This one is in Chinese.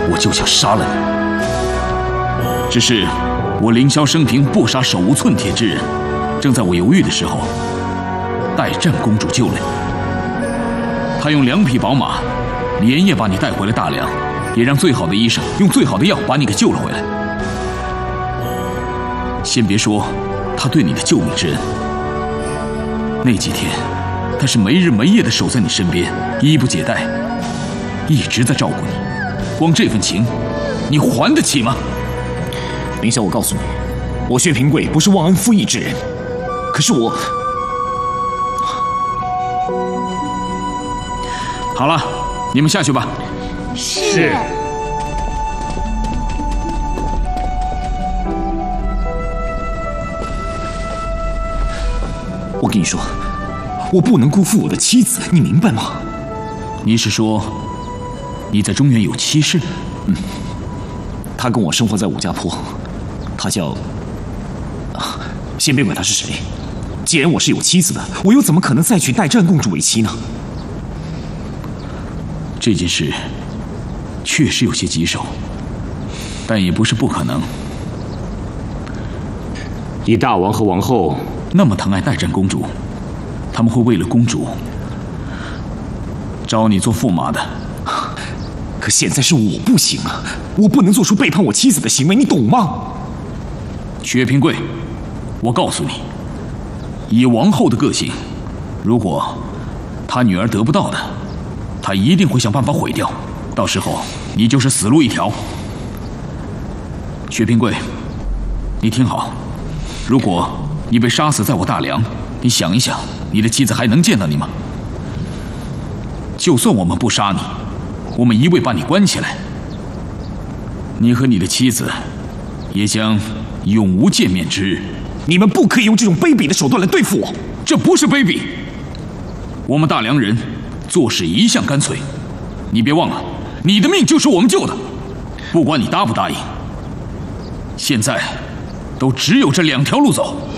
我就想杀了你。只是我凌霄生平不杀手无寸铁之人，正在我犹豫的时候，代战公主救了你。她用2匹宝马，连夜把你带回了大梁，也让最好的医生用最好的药把你给救了回来。先别说她对你的救命之恩，那几天她是没日没夜地守在你身边，衣不解带，一直在照顾你。光这份情，你还得起吗？ 凌霄，我告诉你，我薛平贵不是忘恩负义之人，可是我…… 好了，你们下去吧。 是。 我跟你说，我不能辜负我的妻子，你明白吗？ 你是说你在中原有妻室？ 她跟我生活在武家坡，她叫……先别管她是谁，既然我是有妻子的，我又怎么可能再娶代战公主为妻呢？ 这件事确实有些棘手，但也不是不可能。 以大王和王后那么疼爱代战公主，他们会为了公主招你做驸马的。 可现在是我不行啊，我不能做出背叛我妻子的行为，你懂吗？ 薛平贵，我告诉你，以王后的个性，如果她女儿得不到的，她一定会想办法毁掉，到时候你就是死路一条。薛平贵，你听好，如果你被杀死在我大梁，你想一想，你的妻子还能见到你吗？就算我们不杀你，我们一味把你关起来，你和你的妻子也将永无见面之日。 你们不可以用这种卑鄙的手段来对付我。 这不是卑鄙，我们大梁人做事一向干脆。你别忘了，你的命就是我们救的，不管你答不答应，现在都只有这2条路走。